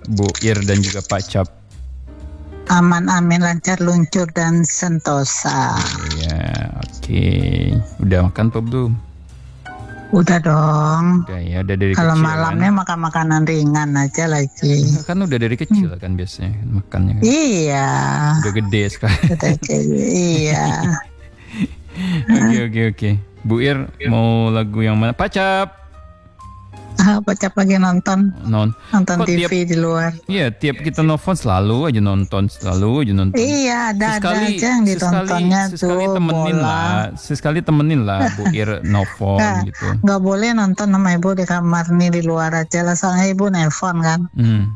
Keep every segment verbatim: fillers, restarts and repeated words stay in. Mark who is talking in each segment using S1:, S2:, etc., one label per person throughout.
S1: Bu Ir dan juga Pak Cap?
S2: Aman amin, lancar luncur dan sentosa.
S1: Iya, oke. Okay. Udah makan apa belum?
S2: Udah dong.
S1: Udah ya, udah dari
S2: Kalau
S1: kecil
S2: malamnya
S1: kan?
S2: makan makanan ringan aja lagi.
S1: Kan udah dari kecil kan biasanya makannya kan?
S2: Iya.
S1: Udah gede sekarang.
S2: Udah gede, iya.
S1: Oke oke oke. Bu Ir mau lagu yang mana? Pak Cap.
S2: Ah, Pak Cap lagi nonton.
S1: Non.
S2: Nonton
S1: Kok
S2: T V
S1: tiap,
S2: di luar.
S1: Iya, tiap kita nelfon selalu aja nonton, selalu aja nonton.
S2: Iya, ada ada aja yang ditontonnya
S1: sesekali,
S2: tuh.
S1: Sesekali temenin
S2: bola.
S1: lah, sesekali temenin lah Bu Ir nelfon
S2: Nggak,
S1: gitu.
S2: Nggak boleh nonton sama ibu di kamar nih, di luar aja lah, soalnya ibu nelpon kan.
S1: Hmm.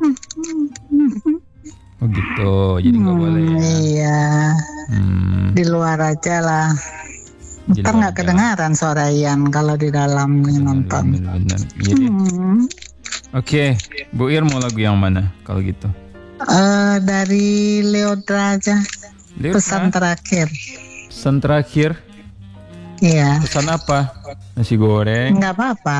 S1: Oh gitu, jadi nggak
S2: Hmm,
S1: boleh ya.
S2: Iya,
S1: Hmm.
S2: di luar aja lah.
S1: Di
S2: Ntar
S1: luar
S2: nggak
S1: aja.
S2: kedengaran suara Ian kalau di dalam nih nonton.
S1: Bener-bener. Jadi,
S2: Hmm.
S1: Oke, Bu Ir mau lagu yang mana kalau gitu?
S2: Eh, dari Leodra aja.
S1: Lihat,
S2: Pesan
S1: ah,
S2: terakhir.
S1: pesan terakhir.
S2: Iya.
S1: Pesan apa? Nasi goreng.
S2: Nggak apa-apa.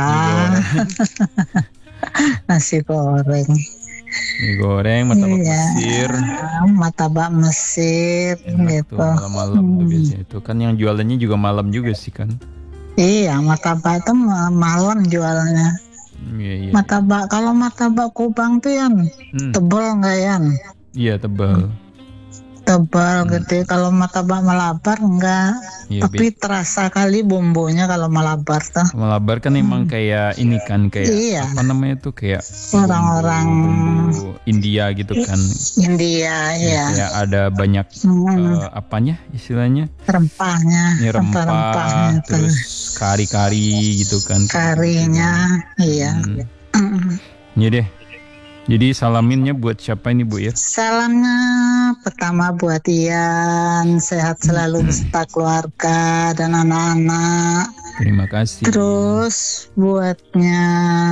S1: Nasi goreng.
S2: Nasi goreng.
S1: Mie goreng, martabak
S2: Iya.
S1: Mesir.
S2: Martabak Mesir
S1: Enak
S2: gitu.
S1: tuh malam-malam tuh
S2: Hmm.
S1: biasanya itu kan yang jualannya juga malam juga sih kan.
S2: Iya, martabak itu ma- malam jualnya.
S1: Hmm, Iya iya.
S2: Martabak, kalau martabak Kubang tuh Yan,
S1: Hmm,
S2: tebel nggak Yan?
S1: Iya tebal.
S2: Tebal
S1: Hmm.
S2: gitu. Kalau martabak Malabar enggak.
S1: Iya,
S2: Tapi
S1: be-
S2: terasa kali bumbunya kalau Malabar tuh.
S1: Malabar kan emang kayak ini kan kayak
S2: Iya.
S1: apa namanya tuh kayak
S2: Orang-orang
S1: bumbu India gitu kan.
S2: India ya.
S1: Kayak ada banyak
S2: Hmm,
S1: eh, apanya istilahnya?
S2: rempahnya,
S1: Ini rempah,
S2: rempah-rempahnya tuh.
S1: terus kari-kari gitu kan.
S2: Karinya, iya.
S1: Hmm. Iya deh. Jadi salaminnya buat siapa ini Bu Ir?
S2: Salamnya pertama buat Ian, sehat selalu beserta keluarga dan anak-anak.
S1: Terima kasih.
S2: Terus buatnya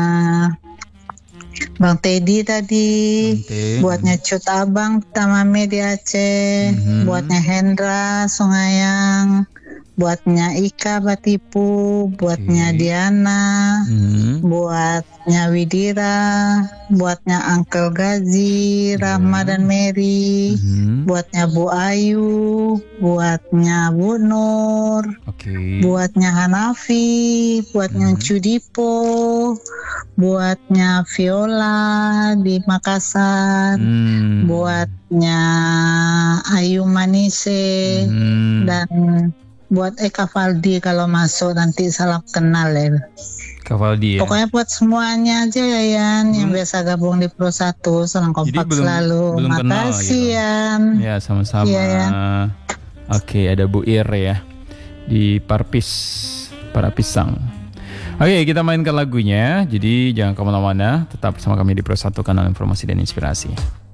S2: Bang Teddy tadi,
S1: Oke.
S2: buatnya Cut Abang Tamame di Aceh,
S1: Mhm.
S2: buatnya Hendra Sungayang, buatnya Ika Batipu, buatnya
S1: Oke.
S2: Diana,
S1: Hmm.
S2: buatnya Widira, buatnya Uncle Gazi, Rahma dan Mary,
S1: Mhm.
S2: buatnya Bu Ayu, buatnya Bu Nur,
S1: Oke.
S2: buatnya Hanafi, buatnya
S1: Mhm.
S2: Cudipo, buatnya Viola di Makassar,
S1: Hmm.
S2: buatnya Ayu Manise,
S1: Hmm.
S2: dan buat Eka Valdi kalau masuk nanti salam kenal ya.
S1: Kavaldi ya.
S2: Pokoknya buat semuanya aja ya Yan, yang
S1: Hmm.
S2: biasa gabung di Pro satu, senang
S1: Jadi
S2: kompak
S1: belum-
S2: selalu.
S1: belum kenal
S2: Makasih
S1: gitu.
S2: Yan.
S1: Ya sama-sama.
S2: Iya, ya.
S1: Oke, ada Bu Ir ya di Parpis, Para Pisang. Oke, kita mainkan lagunya. Jadi jangan kemana-mana, tetap bersama kami di Pro satu, kanal informasi dan inspirasi.